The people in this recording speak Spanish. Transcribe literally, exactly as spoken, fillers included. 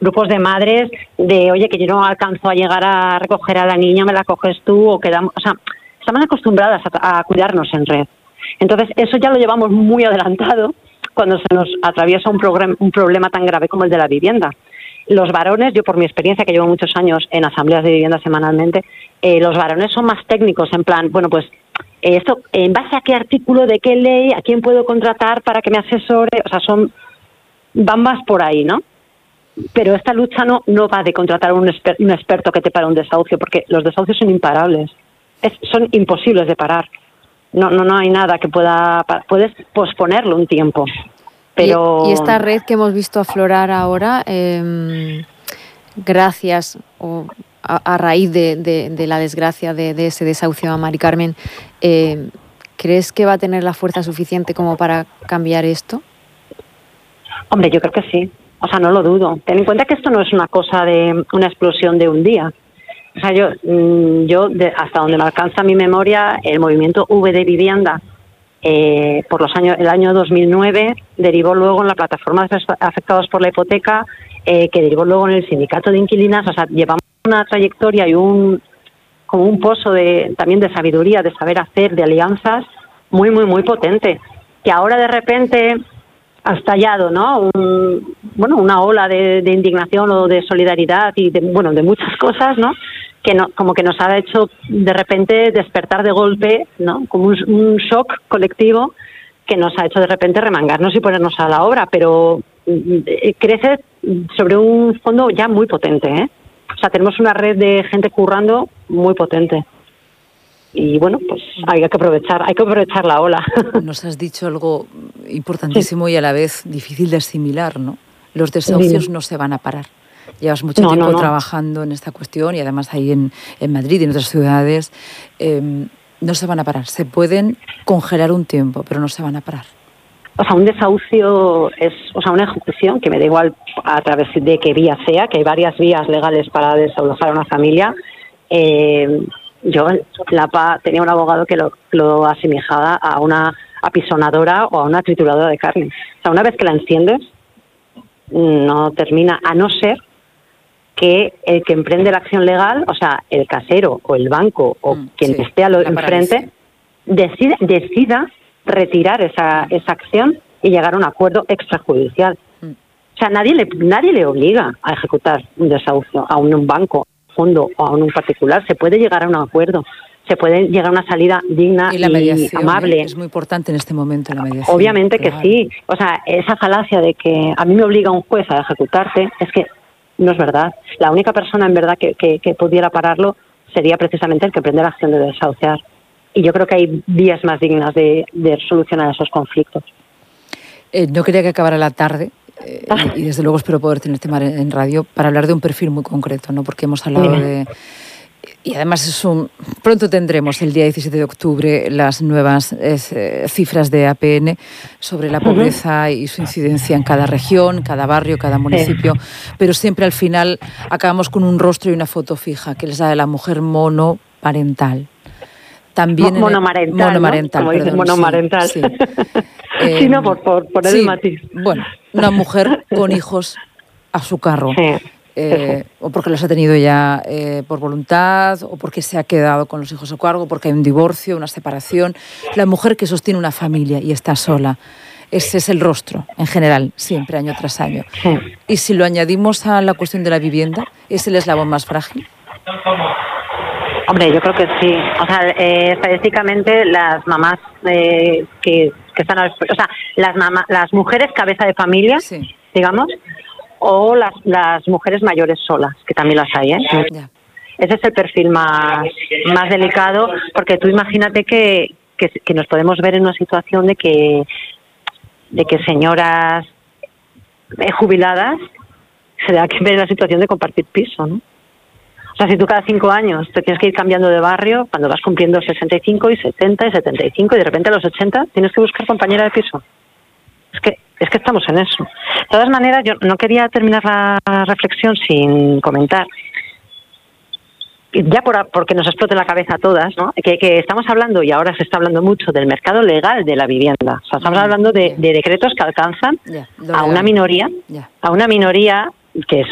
grupos de madres de, oye, que yo no alcanzo a llegar a recoger a la niña, me la coges tú, o quedamos, o sea, estamos acostumbradas a, a cuidarnos en red. Entonces, eso ya lo llevamos muy adelantado cuando se nos atraviesa un, programa, un problema tan grave como el de la vivienda. Los varones, yo por mi experiencia, que llevo muchos años en asambleas de vivienda semanalmente, eh, los varones son más técnicos, en plan, bueno, pues, eh, esto, ¿en base a qué artículo, de qué ley, a quién puedo contratar para que me asesore? O sea, son, van más por ahí, ¿no? Pero esta lucha no, no va de contratar un, exper- un experto que te para un desahucio, porque los desahucios son imparables, es, son imposibles de parar. No, no, no hay nada que pueda... Puedes posponerlo un tiempo, pero... Y, y esta red que hemos visto aflorar ahora, eh, gracias o a, a raíz de, de, de la desgracia de, de ese desahucio a Mari Carmen, eh, ¿crees que va a tener la fuerza suficiente como para cambiar esto? Hombre, yo creo que sí. O sea, no lo dudo. Ten en cuenta que esto no es una cosa de una explosión de un día. O sea, yo, yo de, hasta donde me alcanza mi memoria, el movimiento V de Vivienda, eh, por los años, el año dos mil nueve, derivó luego en la plataforma de afectados por la hipoteca, eh, que derivó luego en el sindicato de inquilinas. O sea, llevamos una trayectoria y un como un pozo de también de sabiduría, de saber hacer, de alianzas muy, muy, muy potente. Que ahora de repente ha estallado, ¿no? Un, bueno, una ola de, de indignación o de solidaridad y de, bueno, de muchas cosas, ¿no? Que no, como que nos ha hecho de repente despertar de golpe, ¿no? Como un, un shock colectivo que nos ha hecho de repente remangarnos y ponernos a la obra, pero eh, crece sobre un fondo ya muy potente, ¿eh? O sea, tenemos una red de gente currando muy potente. Y bueno, pues hay que aprovechar, hay que aprovechar la ola. Nos has dicho algo importantísimo sí. y a la vez difícil de asimilar, ¿no? Los desahucios sí. no se van a parar. Llevas mucho no, tiempo no, no. trabajando en esta cuestión y además ahí en, en Madrid y en otras ciudades. Eh, no se van a parar. Se pueden congelar un tiempo, pero no se van a parar. O sea, un desahucio es, o sea, una ejecución que me da igual a través de qué vía sea, que hay varias vías legales para desalojar a una familia. Eh, yo, la P A, tenía un abogado que lo, lo asemejaba a una apisonadora o a una trituradora de carne. O sea, una vez que la enciendes, no termina, a no ser que el que emprende la acción legal, o sea, el casero o el banco o mm, quien sí, esté a lo enfrente, decida, decida retirar esa, esa acción y llegar a un acuerdo extrajudicial. Mm. O sea, nadie le, nadie le obliga a ejecutar un desahucio a un, un banco, fondo o a un particular. Se puede llegar a un acuerdo, se puede llegar a una salida digna y, la mediación, y amable. ¿eh? Es muy importante en este momento la mediación. Obviamente claro. que sí. O sea, esa falacia de que a mí me obliga un juez a ejecutarte, es que no es verdad. La única persona en verdad que, que, que pudiera pararlo sería precisamente el que prende la acción de desahuciar. Y yo creo que hay vías más dignas de, de solucionar esos conflictos. Eh, no quería que acabara la tarde. Eh, y, y desde luego espero poder tenerte en radio para hablar de un perfil muy concreto, ¿no? Porque hemos hablado Dime. de... Y además es un, pronto tendremos el día diecisiete de octubre las nuevas eh, cifras de A P N sobre la pobreza uh-huh. y su incidencia en cada región, cada barrio, cada municipio, sí. pero siempre al final acabamos con un rostro y una foto fija, que es la de la mujer monoparental. También monomarental, el, monomarental, ¿no? Como perdón, dicen, monomarental. Sí, sí. eh, sí, no, por, por poner sí, el matiz. Bueno, una mujer con hijos a su cargo. Sí. Eh, o porque los ha tenido ya eh, por voluntad, o porque se ha quedado con los hijos a cargo, porque hay un divorcio, una separación. La mujer que sostiene una familia y está sola. Ese es el rostro, en general, siempre, año tras año. Sí. Y si lo añadimos a la cuestión de la vivienda, ¿es el eslabón más frágil? Hombre, yo creo que sí. O sea, eh, estadísticamente las mamás eh, que, que están... O sea, las, mamá, las mujeres cabeza de familia, sí. digamos... o las, las mujeres mayores solas, que también las hay, ¿eh? Ya. Ese es el perfil más, más delicado, porque tú imagínate que, que, que nos podemos ver en una situación de que, de que señoras jubiladas se da que ver en la situación de compartir piso, ¿no? O sea, si tú cada cinco años te tienes que ir cambiando de barrio, cuando vas cumpliendo sesenta y cinco y setenta y setenta y cinco y de repente a los ochenta tienes que buscar compañera de piso. Es que es que estamos en eso. De todas maneras, yo no quería terminar la reflexión sin comentar, ya por, porque nos explote la cabeza a todas, ¿no? Que, que estamos hablando, y ahora se está hablando mucho, del mercado legal de la vivienda. O sea, estamos hablando de, de decretos que alcanzan yeah, a una minoría, yeah. a una minoría que es